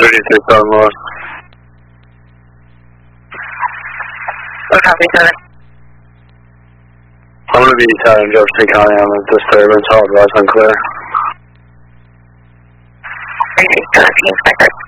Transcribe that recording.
33 North. Copy, sir. I'm going to be telling Jefferson County on the disturbance. I'll advise unclear. 32, Inspector.